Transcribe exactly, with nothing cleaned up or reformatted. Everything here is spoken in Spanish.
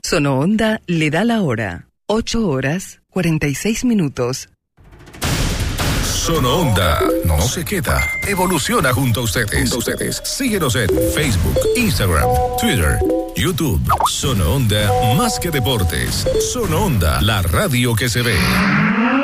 Sonoonda le da la hora. ocho horas, cuarenta y seis minutos. Sonoonda no se queda, evoluciona junto a ustedes. Junto a ustedes. Síguenos en Facebook, Instagram, Twitter, YouTube. Sonoonda más que deportes. Sonoonda, la radio que se ve.